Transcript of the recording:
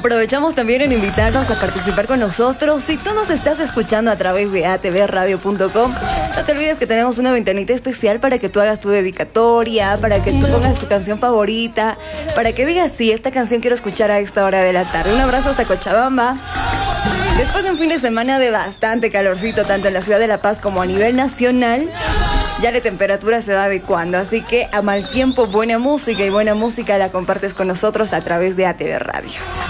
Aprovechamos también en invitarnos a participar con nosotros. Si tú nos estás escuchando a través de atvradio.com, no te olvides que tenemos una ventanita especial para que tú hagas tu dedicatoria, para que tú pongas tu canción favorita, para que digas, sí, esta canción quiero escuchar a esta hora de la tarde. Un abrazo hasta Cochabamba. Después de un fin de semana de bastante calorcito, tanto en la ciudad de La Paz como a nivel nacional, ya la temperatura se va adecuando, así que a mal tiempo, buena música, y buena música la compartes con nosotros a través de ATV Radio.